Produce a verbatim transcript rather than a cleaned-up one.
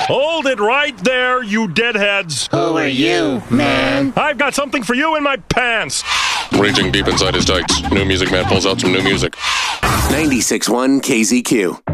Hold it right there, you deadheads. Who are you, man? I've got something for you in my pants. Reaching deep inside his tights, New Music Man pulls out some new music. ninety-six point one K Z Q.